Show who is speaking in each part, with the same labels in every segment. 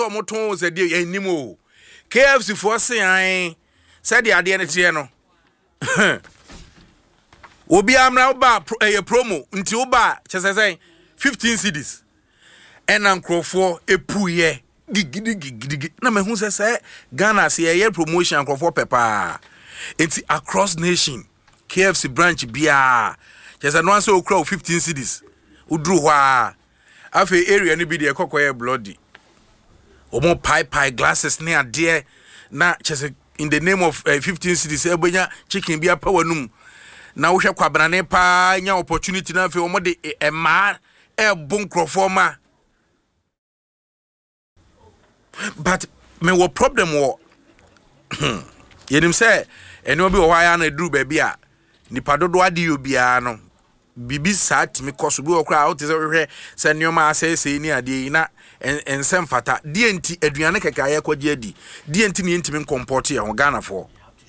Speaker 1: moton said animo. KFC for saying said the idea no. Obi amra ba a promo until ba just say 15 cedis. And uncle for a puye gig na me hu say Ghana say a promotion uncle for pepper. It's across nation. KFC branch bia just announce so crowd 15 cedis. Udru wa afi area ni bi de ekokoye bloody. Omo pie glasses ne ade na just in the name of 15 cedis ebonya chicken bia pa wanum. Na wo hwe kwabrane pa nya opportunity na afi omo de ema bon crofoma. But me what problem wo yenim say eno bi wo ya na duru ba bia nipa dodo ade yo bia no bibi sat me koso bi wo kra out say hwe say nyoma asese ni ade na ensem fata die enti aduane keka ye kwaje adi die enti ne ntimi comport ye ho Ghana for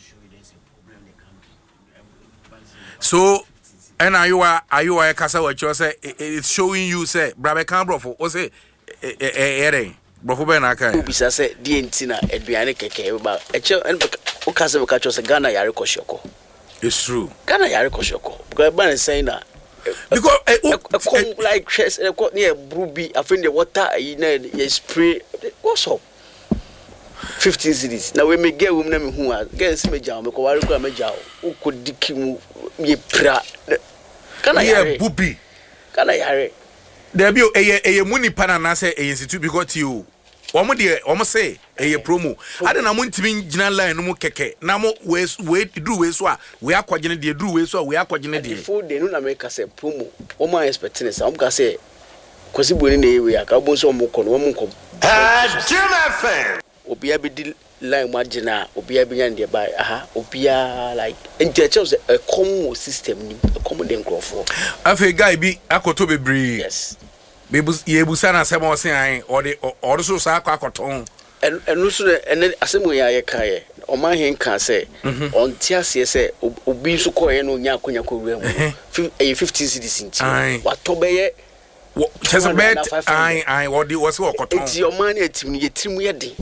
Speaker 1: so and are you a kasa what you say it's showing you say brabe kan brofo o say brofo be na kan
Speaker 2: ubisa say die enti na aduane keka ba eche o kasa be ka cho say Ghana yare koshoko.
Speaker 1: It's true.
Speaker 2: Ghana yare koshoko because ban saying na
Speaker 1: because
Speaker 2: like chest near brubi I think the water you spray what's up 15 cedis now we may get women na me hu a get me jam because wari kwa me jam o ko dikimu ye pra Ghana yare
Speaker 1: bubi
Speaker 2: Ghana yare
Speaker 1: there be a money pana na say a institute because you omo say a promo ade na mo ntimi gina line no mo keke na mo we do we so a we akwagene de do we so a we akwagene de
Speaker 2: before they no na make say promo o ma expecting say am ka say kwasi boni na we aka bo so mo ko no mo ko
Speaker 3: Jim FM
Speaker 2: obi abi di line ma gina obi abi nya de buy aha obi like enti say a common system ni a common den crofo
Speaker 1: afi guy bi akoto bebre
Speaker 2: yes
Speaker 1: yebusa na sema osen or so sa akoton
Speaker 2: enu so ene asemu ya ye kae o man hen kan say on tiase say obi so koye no nya akonya ko wura mu 15 cedis nti wa to be ye
Speaker 1: just bet I what the was akoton
Speaker 2: enti o man etim ni yetim ye den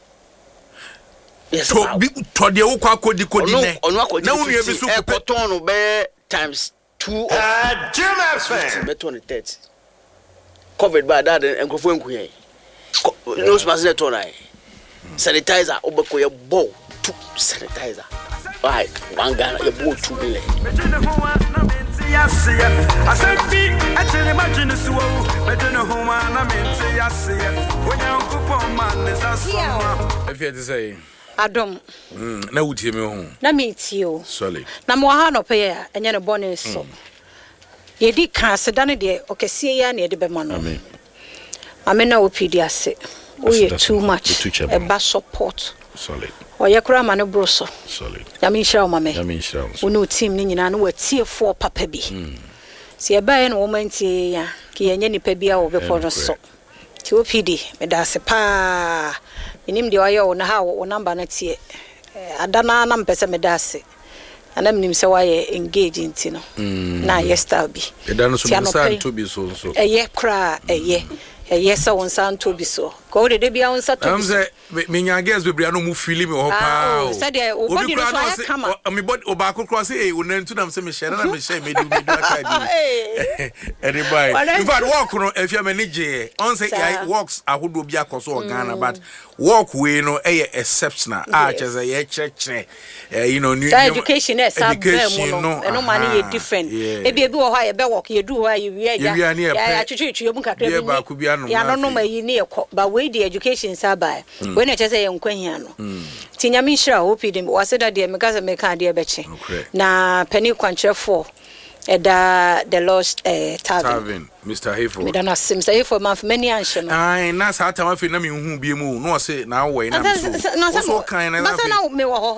Speaker 2: yes
Speaker 1: to de wo kwa kodi ne
Speaker 2: na unu ebi so akoton no be times 2 of
Speaker 3: Jim FM
Speaker 2: beto on 30 covered by that and go for nkuye no space to na sanitizer obeko ye bow to sanitizer right one Ghana ye bow 2 million
Speaker 1: if you say
Speaker 4: Adom
Speaker 1: na wutie me ho
Speaker 4: na me tio
Speaker 1: solid
Speaker 4: na mo ha no pe ya enye ne bone so yedi kan sedane de okesie ya na yedi be ma no amen na opidi ase o ye too much e ba support
Speaker 1: solid
Speaker 4: o ye kura ma ne bro so
Speaker 1: solid
Speaker 4: ya me nhira o ma me
Speaker 1: ya me nhira
Speaker 4: o no team ni nyina no watie for papa bi si e ba ye no wo mantie ya ki yenye ni pa bia wo be ko no so ti opidi me da ase pa enim de oyo na ha wo number na tie adana na mpese me da ase anam nim se waye engage ntino na yesta bi
Speaker 1: edano so nsa to bi so
Speaker 4: eye kra eye se won san to bi so ko de bia won sa to bi
Speaker 1: am se me nya guess bebria no mu feel me ho pa
Speaker 4: o se de o body no so ya kama
Speaker 1: me body o ba kokro say onantu nam se me share na me share me do aka bi anybody in fact walk no if you manage on say works ahodo bi akoso Ghana but walk we no exceptional just a church you know new
Speaker 4: education is education no money is different e bi wo ha ye be work ye do ha ye wi ya chuchu mu kakra bi ya no ma yi ne ba we the education sabai when I say yenkwanhia no tinyame nhira opidem waseda de me gaza me kan de beche na penny kwancherefo eda the lost tavern
Speaker 1: Mr. Hefo
Speaker 4: me dana Mr. Hefo man for many answer no
Speaker 1: ai na sa ta ma fe na me hu bi mu no se na wo na so so kan na
Speaker 4: me wo